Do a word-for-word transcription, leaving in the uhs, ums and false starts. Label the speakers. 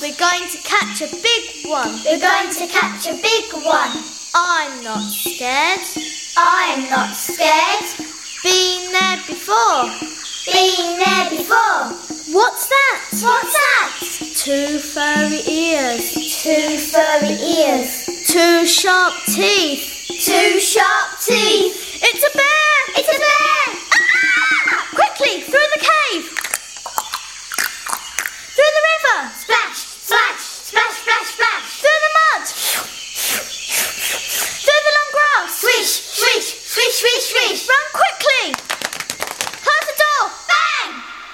Speaker 1: We're going to catch a big one.
Speaker 2: We're going to catch a big one.
Speaker 1: I'm not scared.
Speaker 2: I'm not scared.
Speaker 1: Been there before.
Speaker 2: Been there before.
Speaker 1: What's that?
Speaker 2: What's that?
Speaker 1: Two furry ears.
Speaker 2: Two furry ears.
Speaker 1: Two sharp teeth.